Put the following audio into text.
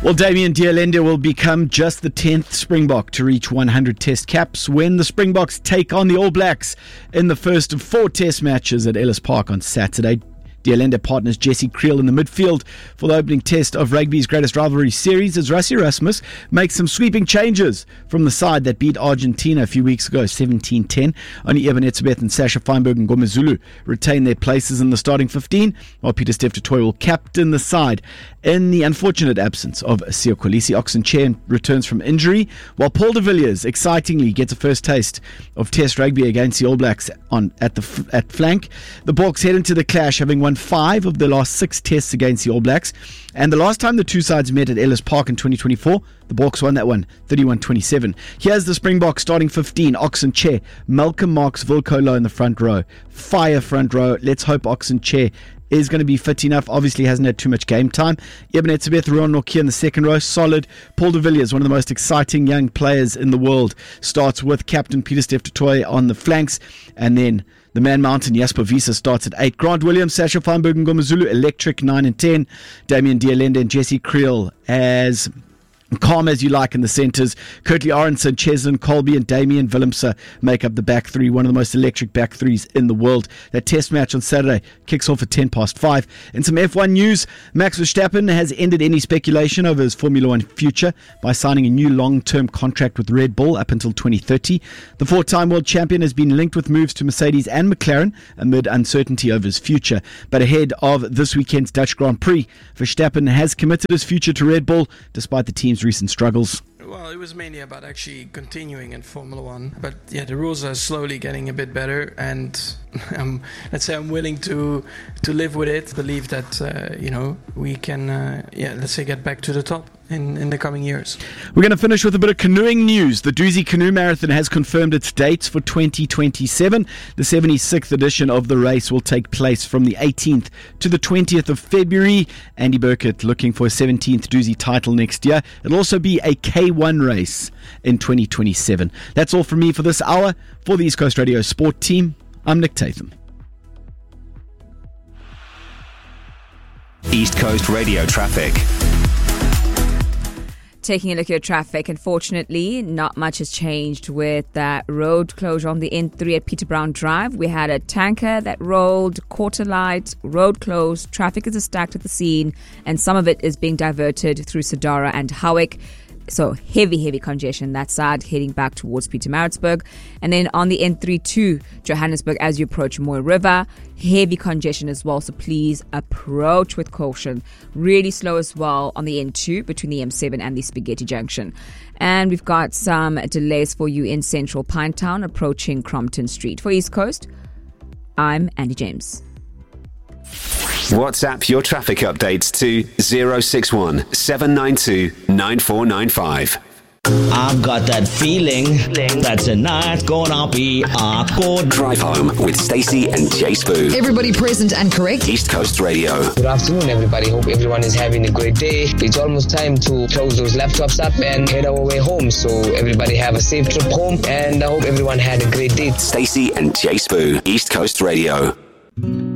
Well, Damian de Allende will become just the 10th Springbok to reach 100 Test caps when the Springboks take on the All Blacks in the first of 4 Test matches at Ellis Park on Saturday. De Allende partners Jesse Kriel in the midfield for the opening test of rugby's greatest rivalry series as Rassie Erasmus makes some sweeping changes from the side that beat Argentina a few weeks ago, 17-10. Only Eben Etzebeth and Sasha Feinberg and Ngome Zulu retain their places in the starting 15, while Pieter-Steph du Toit will captain the side in the unfortunate absence of Siya Kolisi. Oxen Chair returns from injury, while Paul de Villiers excitingly gets a first taste of Test rugby against the All Blacks at flank. The Boks head into the clash having won 5 of the last 6 tests against the All Blacks, and the last time the two sides met at Ellis Park in 2024, the Boks won that one 31-27. Here's the Springboks starting 15. Oxen Chair, Malcolm Marx, Volkolo in the front row. Fire front row. Let's hope Oxen Chair is going to be fit enough. Obviously hasn't had too much game time. Eben Etzebeth, Ruan Nokia in the second row, solid. Paul de Villiers, one of the most exciting young players in the world, starts with captain Pieter-Steph du Toit on the flanks, and then the Man Mountain, Jasper Wiese, starts at 8. Grant Williams, Sasha Feinberg and Ngome Zulu, electric 9 and 10. Damian de Allende and Jesse Kriel as calm as you like in the centres. Curtly Aronson, Cheslin Colby and Damian Willemse make up the back three, one of the most electric back threes in the world. That test match on Saturday kicks off at 5:10. In some F1 news, Max Verstappen has ended any speculation over his Formula One future by signing a new long-term contract with Red Bull up until 2030. The 4-time world champion has been linked with moves to Mercedes and McLaren amid uncertainty over his future. But ahead of this weekend's Dutch Grand Prix, Verstappen has committed his future to Red Bull despite the team's recent struggles. Well, it was mainly about actually continuing in Formula One. But yeah, the rules are slowly getting a bit better, and let's say I'm willing to live with it. Believe that we can let's say get back to the top in the coming years. We're going to finish with a bit of canoeing news. The Duzi Canoe Marathon has confirmed its dates for 2027. The 76th edition of the race will take place from the 18th to the 20th of February. Andy Burkett looking for a 17th Duzi title next year. It'll also be a K1 race in 2027. That's all from me for this hour. For the East Coast Radio Sport team, I'm Nick Tatham. East Coast Radio traffic. Taking a look at traffic, unfortunately, not much has changed with that road closure on the N3 at Peter Brown Drive. We had a tanker that rolled, quarter light, road closed, traffic is stacked at the scene, and some of it is being diverted through Sadara and Howick. So heavy congestion that side heading back towards Pietermaritzburg. And then on the N3 to Johannesburg as you approach Mooi River, heavy congestion as well. So please approach with caution. Really slow as well on the N2 between the M7 and the Spaghetti Junction. And we've got some delays for you in central Pinetown approaching Crompton Street. For East Coast, I'm Andy James. WhatsApp your traffic updates to 061 792 9495. I've got that feeling that tonight's gonna be a good Drive home with Stacey and Jay Spoo. Everybody present and correct. East Coast Radio. Good afternoon, everybody. Hope everyone is having a great day. It's almost time to close those laptops up and head our way home. So everybody have a safe trip home, and I hope everyone had a great day. Stacey and Jay Spoo. East Coast Radio.